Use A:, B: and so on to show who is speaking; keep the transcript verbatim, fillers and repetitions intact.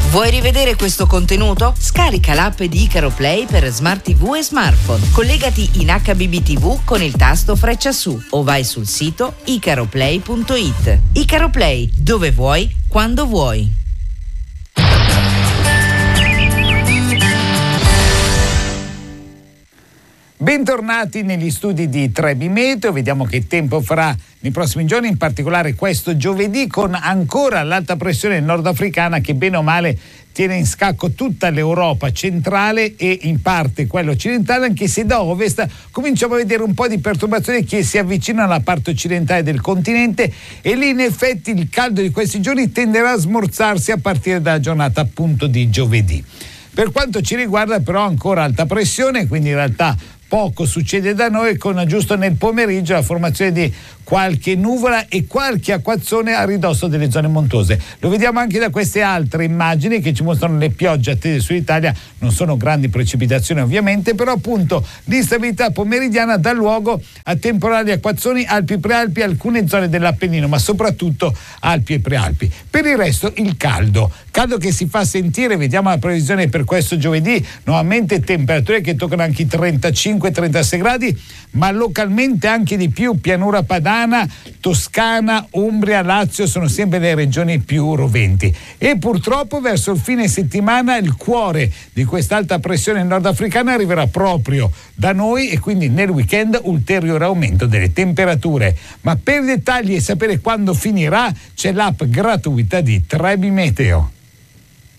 A: Vuoi rivedere questo contenuto? Scarica l'app di Icaro Play per Smart ti vu e smartphone. Collegati in acca bi bi tivù con il tasto freccia su o vai sul sito icaroplay punto it. Icaro Play, dove vuoi, quando vuoi.
B: Bentornati negli studi di Trebi Meteo, vediamo che tempo farà nei prossimi giorni, in particolare questo giovedì, con ancora l'alta pressione nordafricana che bene o male tiene in scacco tutta l'Europa centrale e in parte quella occidentale, anche se da ovest cominciamo a vedere un po' di perturbazioni che si avvicinano alla parte occidentale del continente, e lì in effetti il caldo di questi giorni tenderà a smorzarsi a partire dalla giornata appunto di giovedì. Per quanto ci riguarda però ancora alta pressione, quindi in realtà poco succede da noi, con giusto nel pomeriggio la formazione di qualche nuvola e qualche acquazzone a ridosso delle zone montuose. Lo vediamo anche da queste altre immagini che ci mostrano le piogge attese sull'Italia. Non sono grandi precipitazioni ovviamente, però appunto l'instabilità pomeridiana dà luogo a temporali acquazzoni Alpi Prealpi, alcune zone dell'Appennino, ma soprattutto Alpi e Prealpi. Per il resto il caldo, caldo che si fa sentire. Vediamo la previsione per questo giovedì, nuovamente temperature che toccano anche i trentacinque trentasei gradi, ma localmente anche di più. Pianura padana, Toscana, Umbria, Lazio sono sempre le regioni più roventi, e purtroppo verso il fine settimana il cuore di quest'alta pressione nordafricana arriverà proprio da noi, e quindi nel weekend ulteriore aumento delle temperature. Ma per i dettagli e sapere quando finirà c'è l'app gratuita di Trebi Meteo.